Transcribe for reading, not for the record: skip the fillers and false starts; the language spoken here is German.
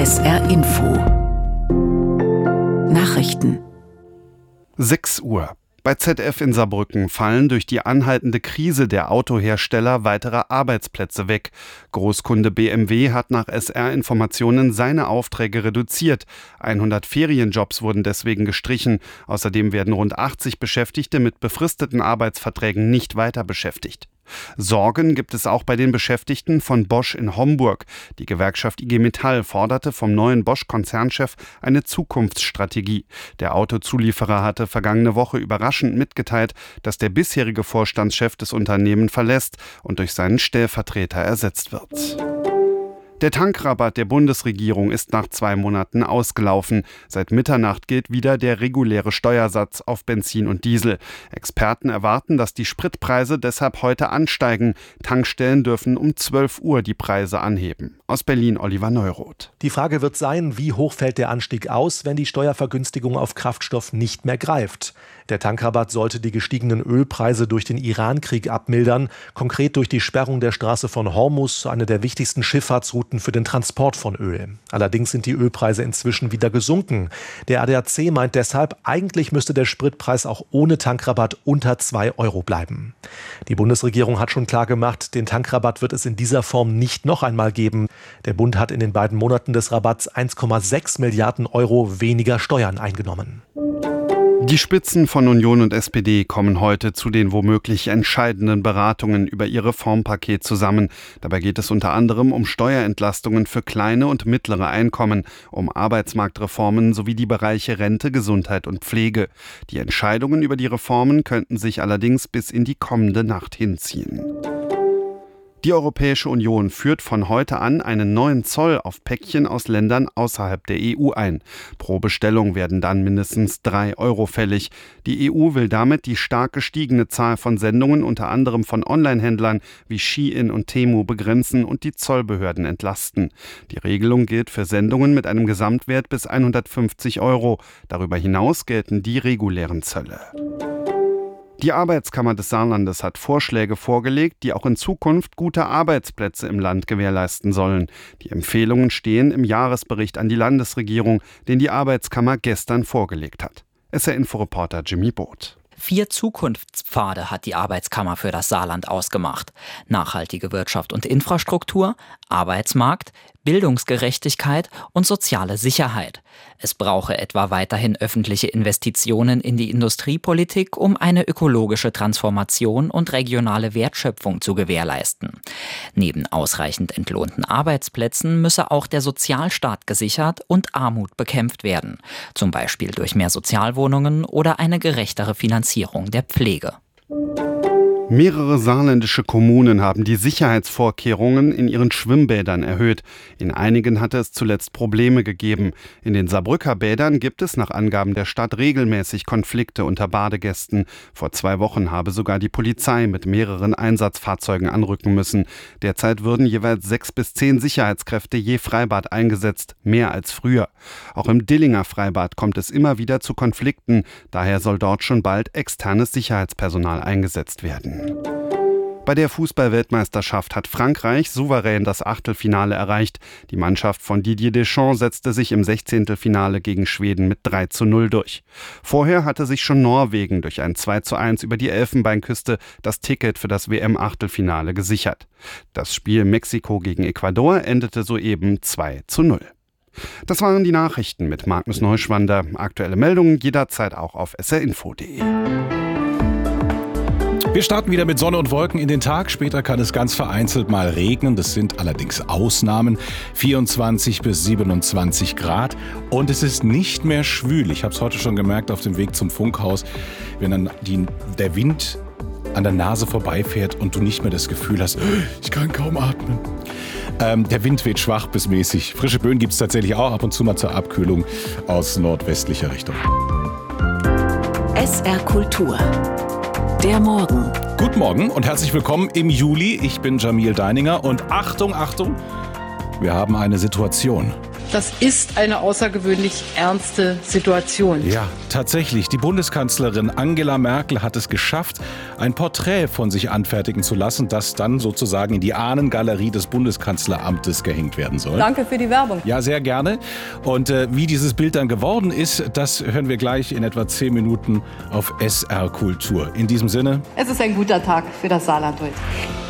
SR Info Nachrichten 6 Uhr. Bei ZF in Saarbrücken fallen durch die anhaltende Krise der Autohersteller weitere Arbeitsplätze weg. Großkunde BMW hat nach SR-Informationen seine Aufträge reduziert. 100 Ferienjobs wurden deswegen gestrichen. Außerdem werden rund 80 Beschäftigte mit befristeten Arbeitsverträgen nicht weiter beschäftigt. Sorgen gibt es auch bei den Beschäftigten von Bosch in Homburg. Die Gewerkschaft IG Metall forderte vom neuen Bosch-Konzernchef eine Zukunftsstrategie. Der Autozulieferer hatte vergangene Woche überraschend mitgeteilt, dass der bisherige Vorstandschef des Unternehmens verlässt und durch seinen Stellvertreter ersetzt wird. Der Tankrabatt der Bundesregierung ist nach 2 Monaten ausgelaufen. Seit Mitternacht gilt wieder der reguläre Steuersatz auf Benzin und Diesel. Experten erwarten, dass die Spritpreise deshalb heute ansteigen. Tankstellen dürfen um 12 Uhr die Preise anheben. Aus Berlin Oliver Neuroth. Die Frage wird sein, wie hoch fällt der Anstieg aus, wenn die Steuervergünstigung auf Kraftstoff nicht mehr greift. Der Tankrabatt sollte die gestiegenen Ölpreise durch den Irankrieg abmildern, konkret durch die Sperrung der Straße von Hormuz, eine der wichtigsten Schifffahrtsrouten für den Transport von Öl. Allerdings sind die Ölpreise inzwischen wieder gesunken. Der ADAC meint deshalb, eigentlich müsste der Spritpreis auch ohne Tankrabatt unter 2 Euro bleiben. Die Bundesregierung hat schon klargemacht, den Tankrabatt wird es in dieser Form nicht noch einmal geben. Der Bund hat in den beiden Monaten des Rabatts 1,6 Milliarden Euro weniger Steuern eingenommen. Die Spitzen von Union und SPD kommen heute zu den womöglich entscheidenden Beratungen über ihr Reformpaket zusammen. Dabei geht es unter anderem um Steuerentlastungen für kleine und mittlere Einkommen, um Arbeitsmarktreformen sowie die Bereiche Rente, Gesundheit und Pflege. Die Entscheidungen über die Reformen könnten sich allerdings bis in die kommende Nacht hinziehen. Die Europäische Union führt von heute an einen neuen Zoll auf Päckchen aus Ländern außerhalb der EU ein. Pro Bestellung werden dann mindestens 3 Euro fällig. Die EU will damit die stark gestiegene Zahl von Sendungen unter anderem von Onlinehändlern wie Shein und Temu begrenzen und die Zollbehörden entlasten. Die Regelung gilt für Sendungen mit einem Gesamtwert bis 150 Euro. Darüber hinaus gelten die regulären Zölle. Die Arbeitskammer des Saarlandes hat Vorschläge vorgelegt, die auch in Zukunft gute Arbeitsplätze im Land gewährleisten sollen. Die Empfehlungen stehen im Jahresbericht an die Landesregierung, den die Arbeitskammer gestern vorgelegt hat. SR-Info-Reporter Jimmy Both. 4 Zukunftspfade hat die Arbeitskammer für das Saarland ausgemacht. Nachhaltige Wirtschaft und Infrastruktur, Arbeitsmarkt, Bildungsgerechtigkeit und soziale Sicherheit. Es brauche etwa weiterhin öffentliche Investitionen in die Industriepolitik, um eine ökologische Transformation und regionale Wertschöpfung zu gewährleisten. Neben ausreichend entlohnten Arbeitsplätzen müsse auch der Sozialstaat gesichert und Armut bekämpft werden. Zum Beispiel durch mehr Sozialwohnungen oder eine gerechtere Finanzierung der Pflege. Mehrere saarländische Kommunen haben die Sicherheitsvorkehrungen in ihren Schwimmbädern erhöht. In einigen hatte es zuletzt Probleme gegeben. In den Saarbrücker Bädern gibt es nach Angaben der Stadt regelmäßig Konflikte unter Badegästen. Vor 2 Wochen habe sogar die Polizei mit mehreren Einsatzfahrzeugen anrücken müssen. Derzeit würden jeweils 6 bis 10 Sicherheitskräfte je Freibad eingesetzt, mehr als früher. Auch im Dillinger Freibad kommt es immer wieder zu Konflikten. Daher soll dort schon bald externes Sicherheitspersonal eingesetzt werden. Bei der Fußball-Weltmeisterschaft hat Frankreich souverän das Achtelfinale erreicht. Die Mannschaft von Didier Deschamps setzte sich im 16. Finale gegen Schweden mit 3:0 durch. Vorher hatte sich schon Norwegen durch ein 2:1 über die Elfenbeinküste das Ticket für das WM-Achtelfinale gesichert. Das Spiel Mexiko gegen Ecuador endete soeben 2:0. Das waren die Nachrichten mit Magnus Neuschwander. Aktuelle Meldungen jederzeit auch auf srinfo.de. Wir starten wieder mit Sonne und Wolken in den Tag. Später kann es ganz vereinzelt mal regnen. Das sind allerdings Ausnahmen. 24 bis 27 Grad. Und es ist nicht mehr schwül. Ich habe es heute schon gemerkt auf dem Weg zum Funkhaus. Wenn dann der Wind an der Nase vorbeifährt und du nicht mehr das Gefühl hast, ich kann kaum atmen. Der Wind weht schwach bis mäßig. Frische Böen gibt es tatsächlich auch ab und zu mal zur Abkühlung aus nordwestlicher Richtung. SR Kultur. Der Morgen. Guten Morgen und herzlich willkommen im Juli. Ich bin Jamil Deininger und Achtung, Achtung, wir haben eine Situation. Das ist eine außergewöhnlich ernste Situation. Ja, tatsächlich. Die Bundeskanzlerin Angela Merkel hat es geschafft, ein Porträt von sich anfertigen zu lassen, das dann sozusagen in die Ahnengalerie des Bundeskanzleramtes gehängt werden soll. Danke für die Werbung. Ja, sehr gerne. Und wie dieses Bild dann geworden ist, das hören wir gleich in etwa 10 Minuten auf SR Kultur. In diesem Sinne. Es ist ein guter Tag für das Saarland heute.